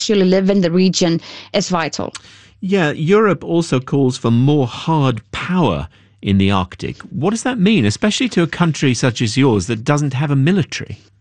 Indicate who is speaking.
Speaker 1: actually live in the region is vital.
Speaker 2: Yeah, Europe also calls for more hard power in the Arctic. What does that mean, especially to a country such as yours that doesn't have a military?